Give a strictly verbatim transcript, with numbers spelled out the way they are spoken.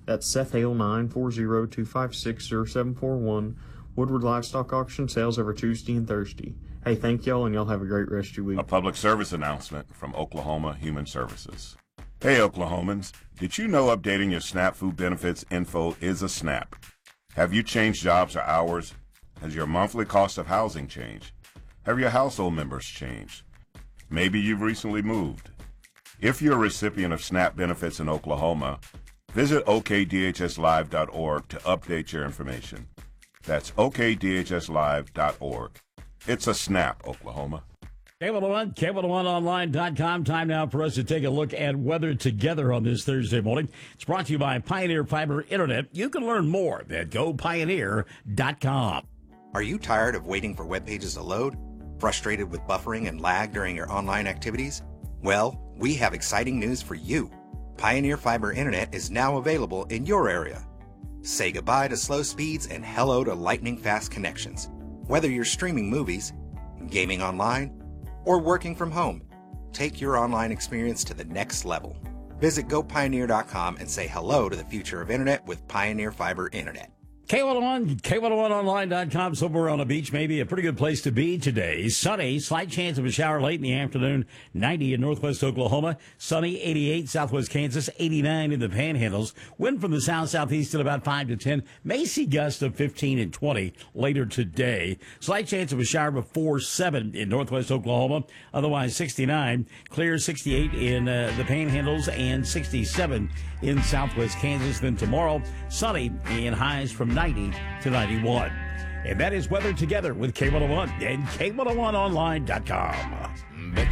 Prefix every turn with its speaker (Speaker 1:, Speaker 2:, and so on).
Speaker 1: That's Seth Hale, nine four zero, two five six, zero seven four one. Woodward Livestock Auction sales every Tuesday and Thursday. Hey, thank y'all, and y'all have a great rest of your week.
Speaker 2: A public service announcement from Oklahoma Human Services. Hey, Oklahomans, did you know updating your SNAP food benefits info is a snap? Have you changed jobs or hours? Has your monthly cost of housing changed? Have your household members changed? Maybe you've recently moved. If you're a recipient of SNAP benefits in Oklahoma, visit O K D H S live dot org to update your information. That's O K D H S live dot org. It's a snap, Oklahoma.
Speaker 3: K one oh one, K one oh one online dot com. Time now for us to take a look at weather together on this Thursday morning. It's brought to you by Pioneer Fiber Internet. You can learn more at go pioneer dot com.
Speaker 4: Are you tired of waiting for web pages to load? Frustrated with buffering and lag during your online activities? Well, we have exciting news for you. Pioneer Fiber Internet is now available in your area. Say goodbye to slow speeds and hello to lightning-fast connections. Whether you're streaming movies, gaming online, or working from home, take your online experience to the next level. Visit go pioneer dot com and say hello to the future of Internet with Pioneer Fiber Internet.
Speaker 3: K one oh one, K one oh one online dot com, somewhere on the beach, maybe a pretty good place to be today. Sunny, slight chance of a shower late in the afternoon, ninety in northwest Oklahoma, sunny, eighty-eight southwest Kansas, eighty-nine in the Panhandles. Wind from the south-southeast at about five to ten, may see gusts of fifteen and twenty later today. Slight chance of a shower before seven in northwest Oklahoma, otherwise sixty-nine, clear sixty-eight in uh, the Panhandles and sixty-seven in southwest Kansas. Then tomorrow, sunny and highs from ninety to ninety-one. And that is weather together with K one oh one and K one oh one online dot com.